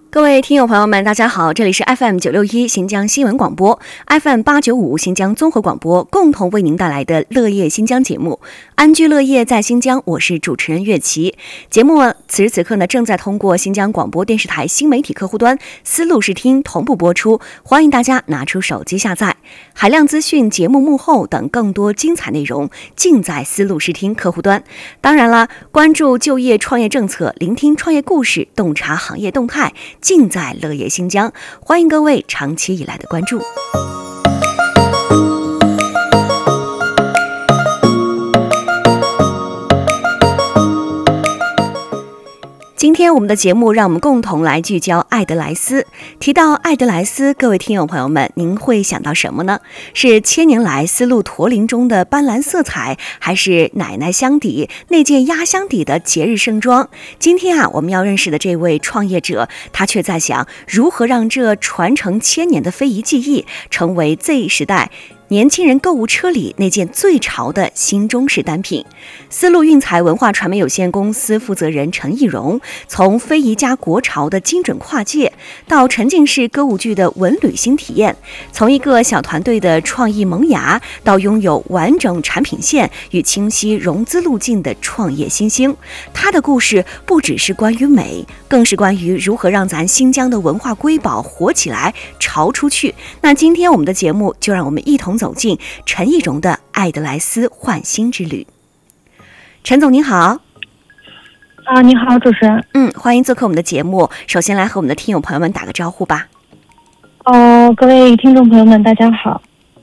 各位听友朋友们，大家好，这里是 FM961 新疆新闻广播 ，FM895 新疆综合广播共同为您带来的乐业新疆节目。安居乐业在新疆，我是主持人岳琪。节目此时此刻呢，正在通过新疆广播电视台新媒体客户端思路视听同步播出，欢迎大家拿出手机下载。海量资讯、节目幕后等更多精彩内容，尽在思路视听客户端。当然了，关注就业创业政策，聆听创业故事，洞察行业动态，尽在乐业新疆。欢迎各位长期以来的关注。今天我们的节目让我们共同来聚焦艾德莱斯。提到艾德莱斯，各位听友朋友们，您会想到什么呢？是千年来丝路驼铃中的斑斓色彩，还是奶奶箱底那件压箱底的节日盛装？今天我们要认识的这位创业者，他却在想如何让这传承千年的非遗技艺成为 Z 时代年轻人购物车里那件最潮的新中式单品。丝路运财文化传媒有限公司负责人陈义荣，从非遗加国潮的精准跨界，到沉浸式歌舞剧的文旅新体验，从一个小团队的创意萌芽，到拥有完整产品线与清晰融资路径的创业新星。他的故事不只是关于美，更是关于如何让咱新疆的文化瑰宝活起来、潮出去。那今天我们的节目就让我们一同走进陈义荣的艾德莱斯焕新之旅。陈总您好。 你好，主持人。 欢迎做客我们的节目。首先来和我们的听友朋友们打个招呼吧。 各位听众朋友们，大家好。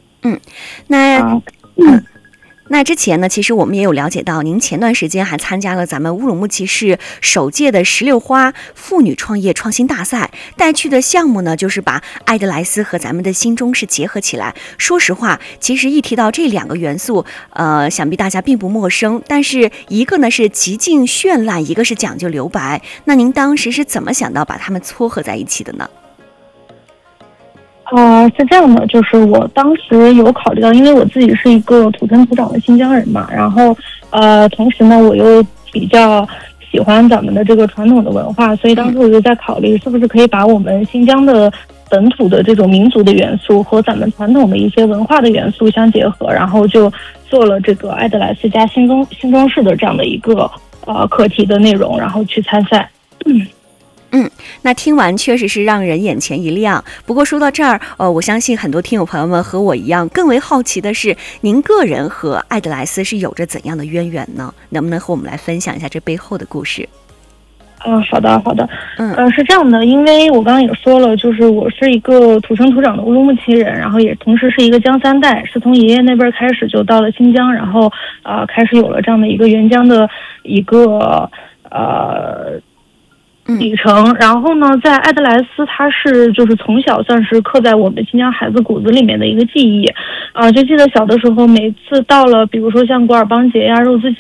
那之前呢，其实我们也有了解到，您前段时间还参加了咱们乌鲁木齐市首届的16花妇女创业创新大赛，带去的项目呢，就是把艾德莱斯和咱们的新中式结合起来。说实话，其实一提到这两个元素，想必大家并不陌生，但是一个呢是极尽绚烂，一个是讲究留白。那您当时是怎么想到把它们撮合在一起的呢？ 是这样的，就是我当时有考虑到，因为我自己是一个土生土长的新疆人嘛，然后同时呢我又比较喜欢咱们的这个传统的文化，所以当时我就在考虑是不是可以把我们新疆的本土的这种民族的元素和咱们传统的一些文化的元素相结合，然后就做了这个艾德莱斯加新中式的这样的一个课题的内容，然后去参赛。 那听完确实是让人眼前一亮。不过说到这儿，我相信很多听友朋友们和我一样，更为好奇的是，您个人和艾德莱斯是有着怎样的渊源呢？能不能和我们来分享一下这背后的故事？ 好的。是这样的，因为我刚刚也说了，就是我是一个土生土长的乌鲁木齐人，然后也同时是一个江三代，是从爷爷那边开始就到了新疆，然后开始有了这样的一个援疆的一个里程。然后呢，在艾德莱斯，它是就是从小算是刻在我们新疆孩子骨子里面的一个记忆。就记得小的时候，每次到了比如说像古尔邦节呀、肉孜节